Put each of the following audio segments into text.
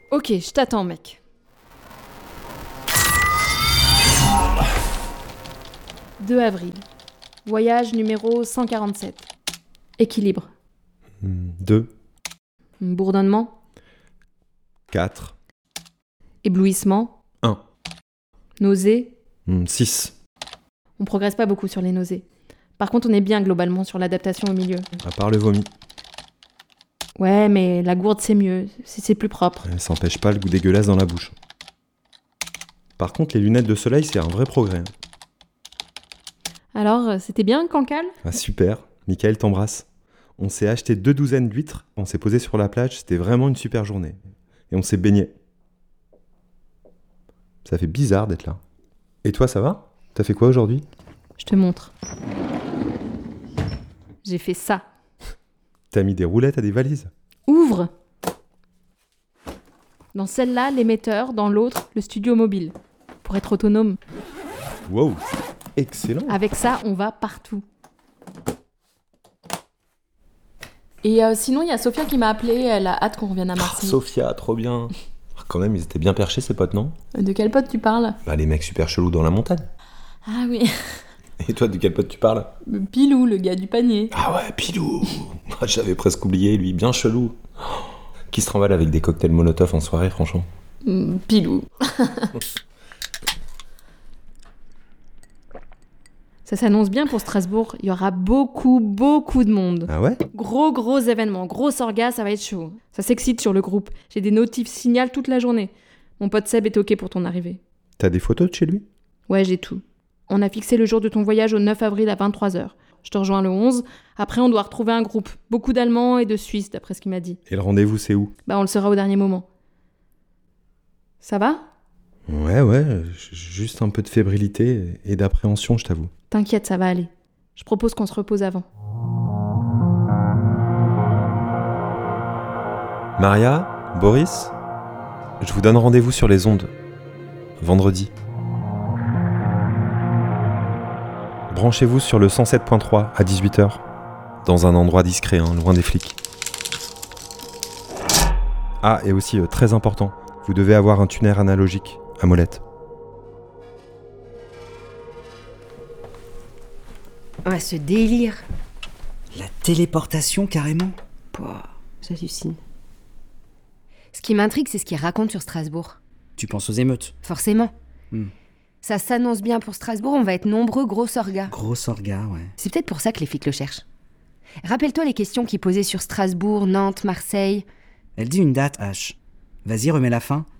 Ok, je t'attends, mec. 2 avril. Voyage numéro 147. Équilibre. 2, Bourdonnement. 4, Éblouissement. 1, Nausées. 6. On progresse pas beaucoup sur les nausées. Par contre, on est bien globalement sur l'adaptation au milieu. À part le vomi. Ouais, mais la gourde, c'est mieux. C'est plus propre. Ça n'empêche pas le goût dégueulasse dans la bouche. Par contre, les lunettes de soleil, c'est un vrai progrès. Alors, c'était bien, Cancale ? Ah super, Michael t'embrasse. On s'est acheté 2 douzaines d'huîtres, on s'est posé sur la plage, c'était vraiment une super journée. Et on s'est baigné. Ça fait bizarre d'être là. Et toi, ça va ? T'as fait quoi aujourd'hui ? Je te montre. J'ai fait ça. T'as mis des roulettes à des valises ? Ouvre ! Dans celle-là, l'émetteur, dans l'autre, le studio mobile. Pour être autonome. Wow, excellent. Avec ça, on va partout. Et sinon, il y a Sophia qui m'a appelée, elle a hâte qu'on revienne à Marseille. Sophia, trop bien. Quand même, ils étaient bien perchés ces potes, non ? De quel pote tu parles ? Bah les mecs super chelous dans la montagne. Ah oui, Et toi, de quel pote tu parles ? Pilou, le gars du panier. Ah ouais, Pilou. J'avais presque oublié, lui, bien chelou. Qui se remballe avec des cocktails Molotov en soirée, franchement ? Pilou. Ça s'annonce bien pour Strasbourg. Il y aura beaucoup de monde. Ah ouais ? Gros événement, gros orga, ça va être chaud. Ça s'excite sur le groupe. J'ai des notifs signal toute la journée. Mon pote Seb est ok pour ton arrivée. T'as des photos de chez lui ? Ouais, j'ai tout. On a fixé le jour de ton voyage au 9 avril à 23h. Je te rejoins le 11. Après, on doit retrouver un groupe. Beaucoup d'Allemands et de Suisses, d'après ce qu'il m'a dit. Et le rendez-vous, c'est où ? Bah, on le saura au dernier moment. Ça va ? Ouais, juste un peu de fébrilité et d'appréhension, je t'avoue. T'inquiète, ça va aller. Je propose qu'on se repose avant. Maria, Boris, je vous donne rendez-vous sur les ondes. Vendredi. Branchez-vous sur le 107.3 à 18h. Dans un endroit discret, loin des flics. Ah, et aussi, très important, vous devez avoir un tuner analogique à molette. Ouais, ce délire. La téléportation, carrément. Pouah, j'hallucine. Ce qui m'intrigue, c'est ce qu'il raconte sur Strasbourg. Tu penses aux émeutes ? Forcément. Ça s'annonce bien pour Strasbourg, on va être nombreux, gros orga. Gros orga, ouais. C'est peut-être pour ça que les flics le cherchent. Rappelle-toi les questions qu'il posait sur Strasbourg, Nantes, Marseille. Elle dit une date, H. Vas-y, remets la fin.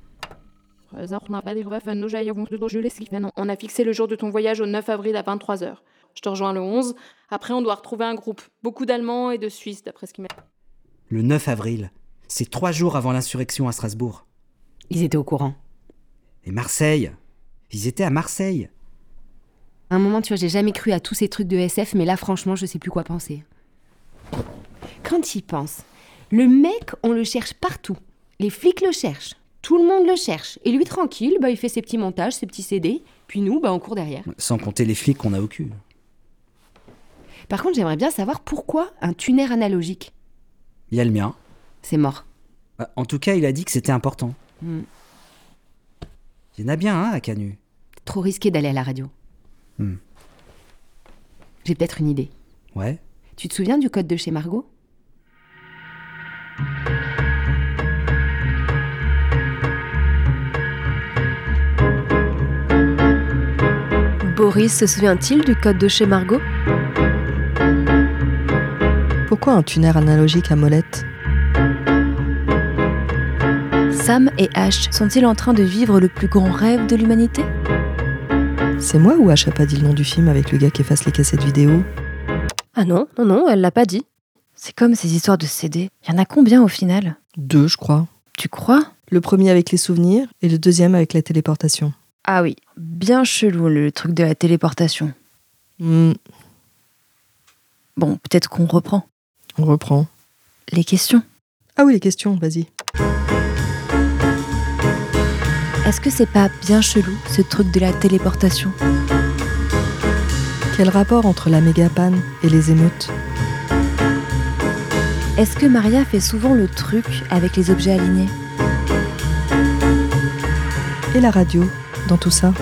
On a fixé le jour de ton voyage au 9 avril à 23h. Je te rejoins le 11. Après, on doit retrouver un groupe. Beaucoup d'Allemands et de Suisses, d'après ce qu'il m'a dit. Le 9 avril. C'est 3 jours avant l'insurrection à Strasbourg. Ils étaient au courant. Et Marseille. Ils étaient à Marseille. À un moment, tu vois, j'ai jamais cru à tous ces trucs de SF, mais là, franchement, je sais plus quoi penser. Quand tu y penses, le mec, on le cherche partout. Les flics le cherchent. Tout le monde le cherche. Et lui, tranquille, il fait ses petits montages, ses petits CD. Puis nous, on court derrière. Sans compter les flics qu'on a au cul. Par contre, j'aimerais bien savoir pourquoi un tuner analogique. Il y a le mien. C'est mort. En tout cas, il a dit que c'était important. Il y en a bien, à Canu. Trop risqué d'aller à la radio. J'ai peut-être une idée. Ouais. Tu te souviens du code de chez Margot ? Boris se souvient-il du code de chez Margot ? Pourquoi un tuner analogique à molette ? Sam et Ash sont-ils en train de vivre le plus grand rêve de l'humanité ? C'est moi ou H a pas dit le nom du film avec le gars qui efface les cassettes vidéo ? Ah non, elle l'a pas dit. C'est comme ces histoires de CD. Il y en a combien au final ? 2, je crois. Tu crois ? Le premier avec les souvenirs et le deuxième avec la téléportation. Ah oui, bien chelou le truc de la téléportation. Bon, peut-être qu'on reprend. On reprend. Les questions. Ah oui, les questions, vas-y. Est-ce que c'est pas bien chelou, ce truc de la téléportation ? Quel rapport entre la méga-panne et les émeutes ? Est-ce que Maria fait souvent le truc avec les objets alignés ? Et la radio, dans tout ça?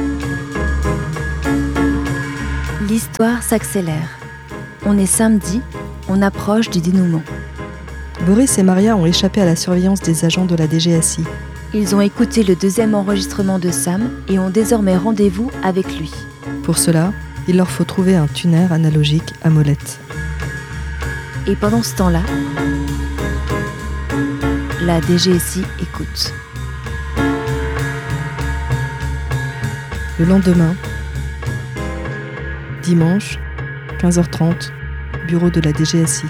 L'histoire s'accélère. On est samedi, on approche du dénouement. Boris et Maria ont échappé à la surveillance des agents de la DGSI. Ils ont écouté le 2e enregistrement de Sam et ont désormais rendez-vous avec lui. Pour cela, il leur faut trouver un tuner analogique à molette. Et pendant ce temps-là, la DGSI écoute. Le lendemain, dimanche, 15h30, bureau de la DGSI.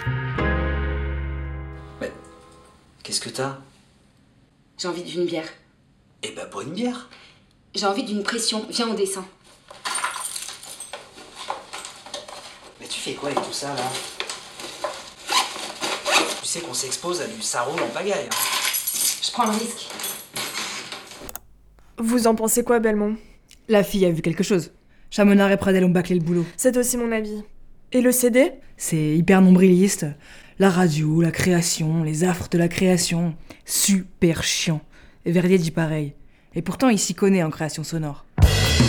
Mais qu'est-ce que t'as? J'ai envie d'une bière. Eh ben, bois une bière. J'ai envie d'une pression. Viens au dessin. Mais tu fais quoi avec tout ça, là? Tu sais qu'on s'expose à du ça roule en pagaille, hein. Je prends le risque. Vous en pensez quoi, Belmont? La fille a vu quelque chose. Chamonard et Pradel ont bâclé le boulot. C'est aussi mon avis. Et le CD? C'est hyper nombriliste. La radio, la création, les affres de la création. Super chiant. Et Verdier dit pareil. Et pourtant, il s'y connaît en création sonore.